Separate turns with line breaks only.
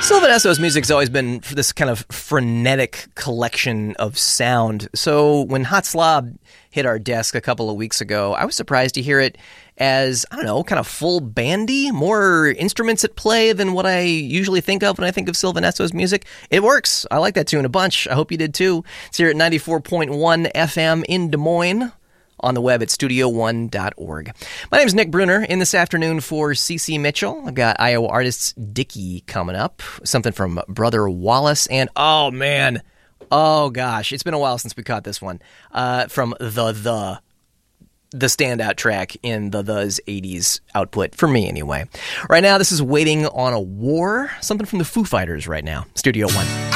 Sylvan Esso's music's always been this kind of frenetic collection of sound. So when Hot Slob hit our desk a couple of weeks ago, I was surprised to hear it as, I don't know, kind of full bandy, more instruments at play than what I usually think of when I think of Sylvan Esso's music. It works. I like that tune a bunch. I hope you did too. It's here at 94.1 FM in Des Moines. On the web at studio1.org. My name is Nick Bruner. In this afternoon for CC Mitchell, I've got Iowa artists Dickey coming up, something from Brother Wallace, and oh gosh, it's been a while since we caught this one, from the standout track in The's 80s output, for me anyway. Right now, this is Waiting on a War, something from the Foo Fighters right now, Studio One.